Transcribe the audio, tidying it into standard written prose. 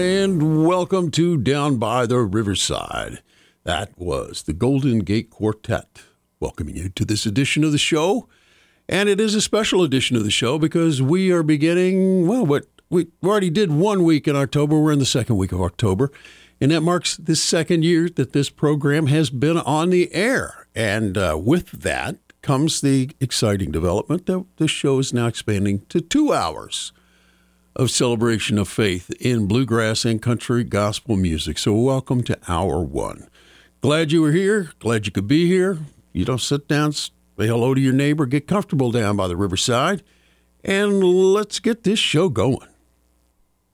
And welcome to Down by the Riverside. That was the Golden Gate Quartet welcoming you to this edition of the show. And it is a special edition of the show because we are beginning, we already did 1 week in October. We're in the second week of October. And that marks the second year that this program has been on the air. And with that comes the exciting development that the show is now expanding to 2 hours of celebration of faith in bluegrass and country gospel music. So welcome to Hour 1. Glad you were here. Glad you could be here. You don't sit down, say hello to your neighbor, get comfortable down by the riverside, and let's get this show going.